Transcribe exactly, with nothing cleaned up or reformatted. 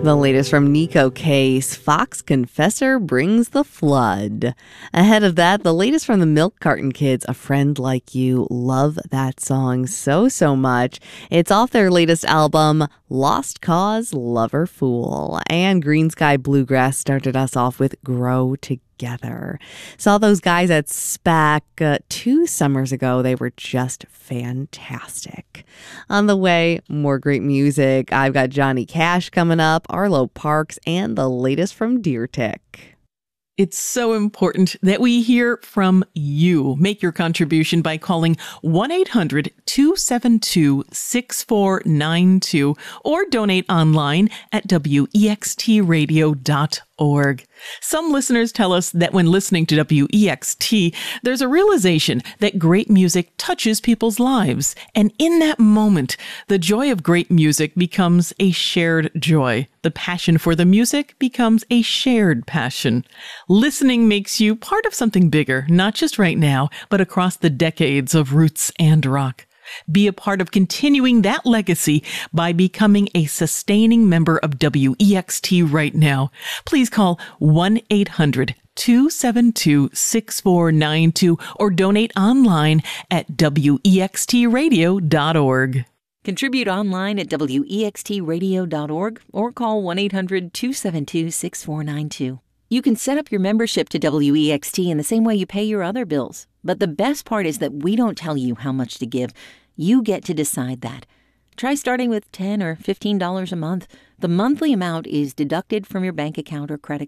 The latest from Nico Case, Fox Confessor Brings the Flood. Ahead of that, the latest from the Milk Carton Kids, A Friend Like You. Love that song so, so much. It's off their latest album, Lost Cause, Lover Fool. And Green Sky Bluegrass started us off with Grow Together. Saw those guys at SPAC uh, two summers ago. They were just fantastic. On the way, more great music. I've got Johnny Cash coming up, Arlo Parks, and the latest from Deer Tick. It's so important that we hear from you. Make your contribution by calling one eight hundred two seven two six four nine two or donate online at W E X T radio dot org. Some listeners tell us that when listening to W E X T, there's a realization that great music touches people's lives. And in that moment, the joy of great music becomes a shared joy. The passion for the music becomes a shared passion. Listening makes you part of something bigger, not just right now, but across the decades of roots and rock. Be a part of continuing that legacy by becoming a sustaining member of W E X T right now. Please call one eight hundred two seven two six four nine two or donate online at W E X T radio dot org. Contribute online at W E X T radio dot org or call one eight hundred two seven two six four nine two. You can set up your membership to W E X T in the same way you pay your other bills. But the best part is that we don't tell you how much to give. You get to decide that. Try starting with ten dollars or fifteen dollars a month. The monthly amount is deducted from your bank account or credit